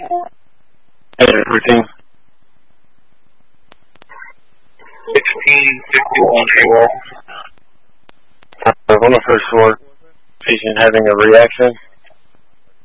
Routine. 1651 AWOL. On the first floor, patient having a reaction.